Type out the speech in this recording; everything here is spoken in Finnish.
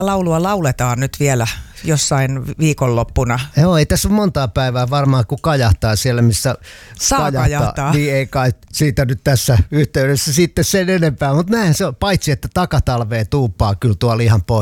laulua lauletaan nyt vielä jossain viikonloppuna? Joo, ei tässä ole montaa päivää varmaan, kun kajahtaa siellä, missä kajahtaa. Niin ei kai siitä nyt tässä yhteydessä sitten sen enempää, mutta näin se on, paitsi että takatalvea tuuppaa kyllä tuolla ihan